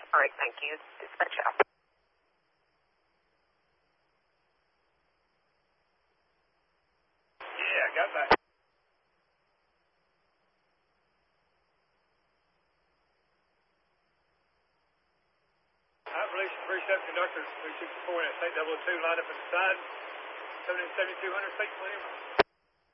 All right, thank you. Dispatch out. Yeah, got that. Operation 37 conductors, 364 and State 002 lined up at the side. 77200, state 20.